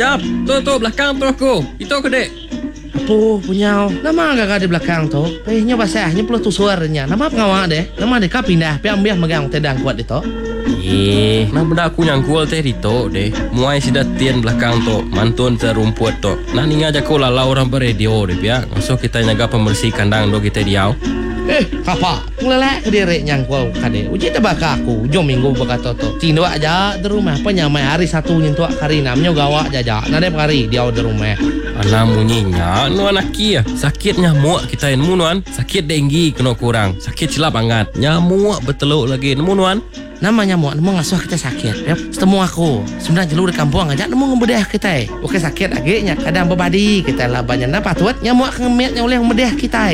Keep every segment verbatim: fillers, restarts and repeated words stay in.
Jap, tu tu belakang tu aku. Itu ke dek? Apa punya? Nama agak di belakang tu. Pehnya basahnya perlu tu suaranya. Nama pengawak deh. Nama dek kau pindah. Piam biar megang tedang kuat itu. Eh, nah benda aku nyangkul teh itu deh. Muai sidat tian belakang tu, mantun terumput tu. Nah ni ngajak kau lalau orang beradio deh ya. Masuk kita nyaga pembersih kandang do kita diau. Eh, kapa? Ngelelak ke diri nyangkul kade. Uji tebak aku. Jom minggu berkata tu. Tindu aja di rumah. Penyamai hari satu nyentuh kari namanya gawak jaja. Nade kari dia di rumah. Anak munyinya, nu anak kia. Sakit nyamuk kita yang munuan. Sakit denggi kena kurang. Sakit celap angat. Nyamuk beteluk lagi nemu nuan. Nama nyamuk nemu ngasuh kita sakit. Yep. Setemu aku. Sebenarnya jelur di kampung aja nemu ngebedah kita. Oke sakit lagi nya kadang bebadi kita lah banyak napa tuat nyamuk ngemetnya oleh ngebedah kita.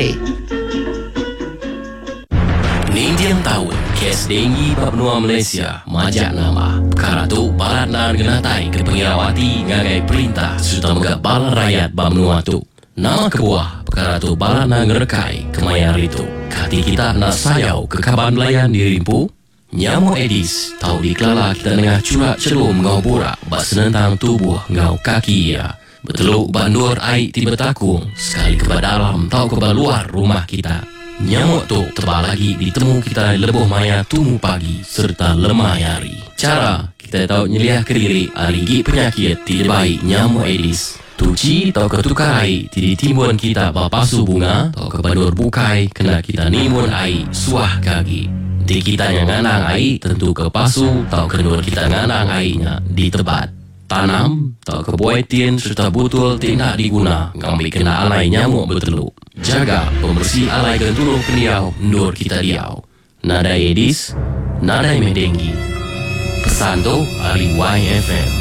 Nindian tahun kes denggi bab benua Malaysia majak nama perkara tu balat nan genatai ke pengirawati ngagai perintah serta megak balan rakyat bab benua tu nama kebuah perkara tu balat nan ngerekai kemayar itu kati kita nak sayau ke kaban belayan dirimpu nyamuk Aedes tahu dikelala kita dengar curak celum ngau burak bak senentang tubuh ngau kaki ia beteluk bandur air tiba takung sekali ke dalam tahu ke luar rumah kita. Nyamuk tu tebal lagi ditemu kita lebuh maya tumu pagi serta lemah hari. Cara kita tahu nyeliah ke diri arigi penyakit tidak baik nyamuk Aedes. Tuci atau ketukar air tidak timbun kita bapasu bunga atau kebandur bukai kena kita nimun air suah kaki. Di kita yang nganang air tentu kepasu atau kendur kita nganang airnya di tempat. Tanam atau kebuaitin serta butul tidak diguna ngambil kena alai nyamuk berteluk. Jaga pembersih alai gentulung keniau ndur kita diau. Nada Aedes, nada medenggi. Pesan tu Ali Y F M.